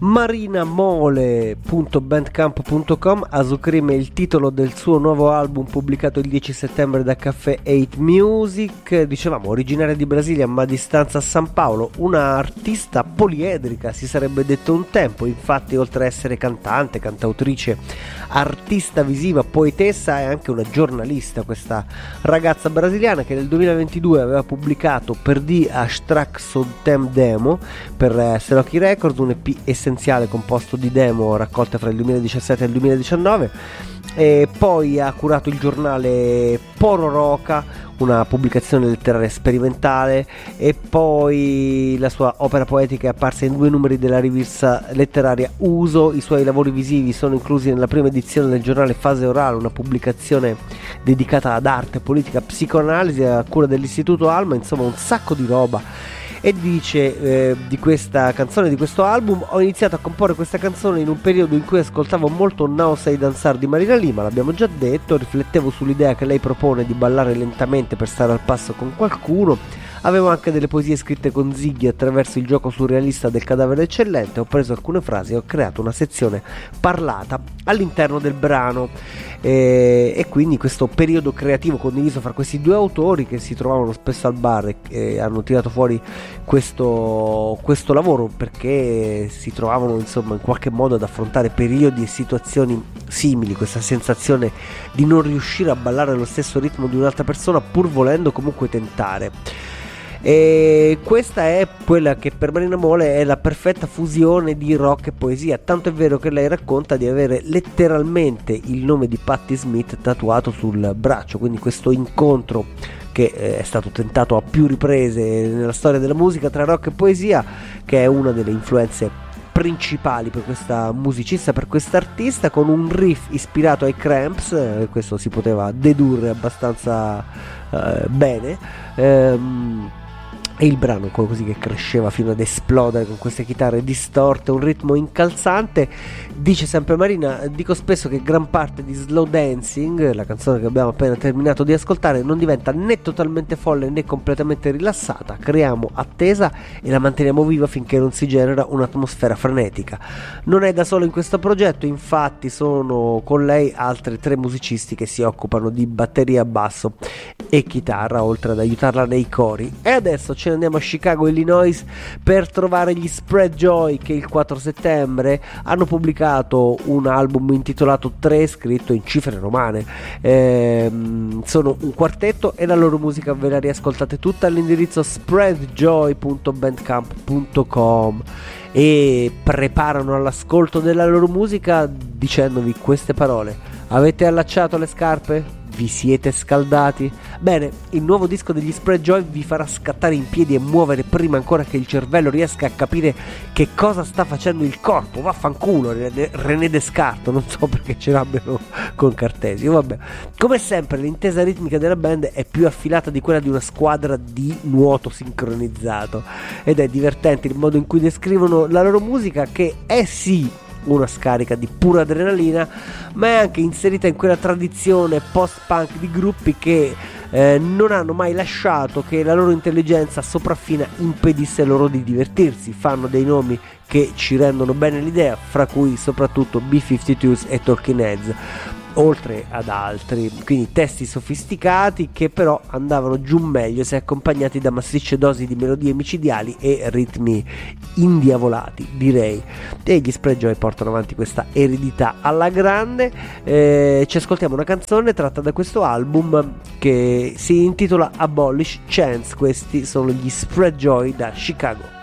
marinamole.bandcamp.com. Azucrim è il titolo del suo nuovo album pubblicato il 10 settembre da Caffè 8 Music. Dicevamo, originaria di Brasilia ma di stanza a San Paolo, una artista poliedrica si sarebbe detto un tempo. Infatti, oltre a essere cantante, cantautrice, artista visiva, poetessa, è anche una giornalista, questa ragazza brasiliana che nel 2022 aveva pubblicato Per di Hashtag Sontem Demo per Seloki Records, un EP essenziale composto di demo raccolte fra il 2017 e il 2019, e poi ha curato il giornale Pororoca, una pubblicazione letteraria sperimentale, e poi la sua opera poetica è apparsa in 2 numeri della rivista letteraria Uso. I suoi lavori visivi sono inclusi nella prima edizione del giornale Fase Orale, una pubblicazione dedicata ad arte, politica, psicoanalisi a cura dell'Istituto Alma, insomma un sacco di roba. E dice di questa canzone, di questo album: ho iniziato a comporre questa canzone in un periodo in cui ascoltavo molto Now Say Danzar di Marina Lima, l'abbiamo già detto, riflettevo sull'idea che lei propone di ballare lentamente per stare al passo con qualcuno. Avevo anche delle poesie scritte con Ziggy attraverso il gioco surrealista del cadavere eccellente, ho preso alcune frasi e ho creato una sezione parlata all'interno del brano, e quindi questo periodo creativo condiviso fra questi 2 autori che si trovavano spesso al bar e hanno tirato fuori questo lavoro perché si trovavano insomma in qualche modo ad affrontare periodi e situazioni simili, questa sensazione di non riuscire a ballare allo stesso ritmo di un'altra persona pur volendo comunque tentare. E questa è quella che per Marina Mole è la perfetta fusione di rock e poesia, tanto è vero che lei racconta di avere letteralmente il nome di Patti Smith tatuato sul braccio, quindi questo incontro che è stato tentato a più riprese nella storia della musica tra rock e poesia, che è una delle influenze principali per questa musicista, per questa artista, con un riff ispirato ai Cramps, questo si poteva dedurre abbastanza bene, e il brano così che cresceva fino ad esplodere con queste chitarre distorte, un ritmo incalzante. Dice sempre Marina: dico spesso che gran parte di Slow Dancing, la canzone che abbiamo appena terminato di ascoltare, non diventa né totalmente folle né completamente rilassata, creiamo attesa e la manteniamo viva finché non si genera un'atmosfera frenetica. Non è da solo in questo progetto, infatti sono con lei altri 3 musicisti che si occupano di batteria, basso e chitarra, oltre ad aiutarla nei cori. E adesso ce ne andiamo a Chicago, Illinois, per trovare gli Spread Joy, che il 4 settembre hanno pubblicato un album intitolato 3, scritto in cifre romane. Sono un quartetto e la loro musica ve la riascoltate tutta all'indirizzo spreadjoy.bandcamp.com e preparano all'ascolto della loro musica dicendovi queste parole: avete allacciato le scarpe? Vi siete scaldati? Bene, il nuovo disco degli Spread Joy vi farà scattare in piedi e muovere prima ancora che il cervello riesca a capire che cosa sta facendo il corpo. Vaffanculo, René Descartes, non so perché ce l'abbiano con Cartesio, vabbè. Come sempre l'intesa ritmica della band è più affilata di quella di una squadra di nuoto sincronizzato, ed è divertente il modo in cui descrivono la loro musica, che è sì una scarica di pura adrenalina, ma è anche inserita in quella tradizione post-punk di gruppi che non hanno mai lasciato che la loro intelligenza sopraffina impedisse loro di divertirsi. Fanno dei nomi che ci rendono bene l'idea, fra cui soprattutto B-52s e Talking Heads, oltre ad altri, quindi testi sofisticati che però andavano giù meglio se accompagnati da massicce dosi di melodie micidiali e ritmi indiavolati, direi. E gli Spread Joy portano avanti questa eredità alla grande. Ci ascoltiamo una canzone tratta da questo album che si intitola Abolish Chance. Questi sono gli Spread Joy da Chicago.